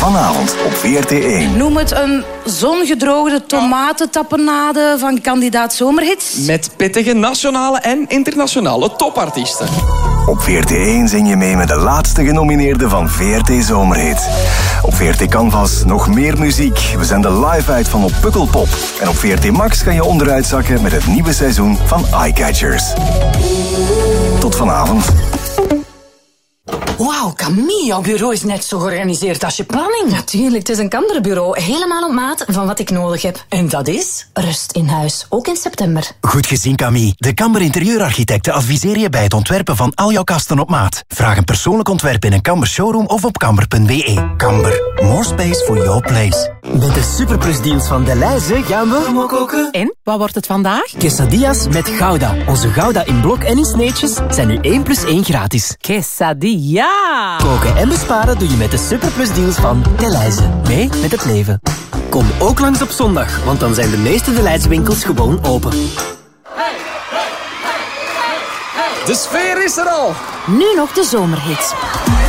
Vanavond op VRT1. Noem het een zongedroogde tomatentapenade van kandidaat Zomerhits. Met pittige nationale en internationale topartiesten. Op VRT1 zing je mee met de laatste genomineerden van VRT Zomerhit. Op VRT Canvas nog meer muziek. We zenden live uit van op Pukkelpop. En op VRT Max kan je onderuit zakken met het nieuwe seizoen van Eyecatchers. Tot vanavond. Wauw, Camille, jouw bureau is net zo georganiseerd als je planning. Natuurlijk, het is een Kamberbureau. Helemaal op maat van wat ik nodig heb. En dat is? Rust in huis, ook in september. Goed gezien, Camille. De Kamber interieurarchitecten adviseren je bij het ontwerpen van al jouw kasten op maat. Vraag een persoonlijk ontwerp in een Kamber showroom of op kamber.be. Kamber, more space for your place. Met de superplusdeals van Delhaize gaan we koken. En, wat wordt het vandaag? Quesadillas met Gouda. Onze Gouda in blok en in sneetjes zijn nu 1+1 gratis. Quesadilla! Koken en besparen doe je met de superplusdeals van Delhaize. Mee met het leven. Kom ook langs op zondag, want dan zijn de meeste Delhaize winkels gewoon open. De sfeer is er al! Nu nog de Zomerhits.